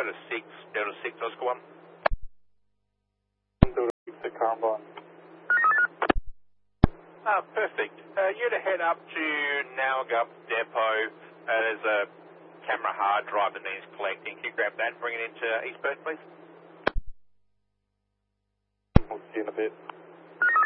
Delta 6, Oscar 1. Delta 6 at Carmbine. Perfect. You're to head up to Nowgup Depot. There's a camera hard drive that needs collecting. Can you grab that and bring it into East Perth, please? We'll see you in a bit.